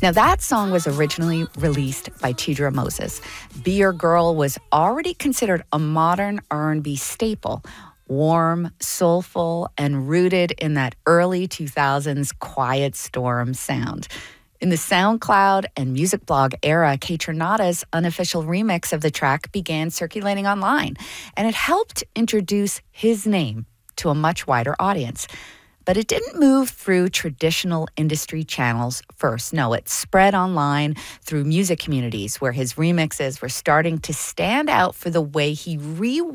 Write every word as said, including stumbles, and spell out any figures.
Now, that song was originally released by Tidra Moses. Be Your Girl was already considered a modern R and B staple, warm, soulful, and rooted in that early two thousands quiet storm sound. In the SoundCloud and music blog era, Kaytranada's unofficial remix of the track began circulating online, and it helped introduce his name to a much wider audience. But it didn't move through traditional industry channels first. No, it spread online through music communities where his remixes were starting to stand out for the way he re